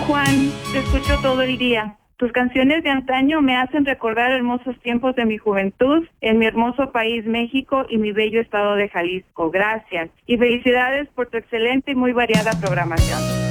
Juan, te escucho todo el día. Tus canciones de antaño me hacen recordar hermosos tiempos de mi juventud en mi hermoso país México y mi bello estado de Jalisco. Gracias y felicidades por tu excelente y muy variada programación.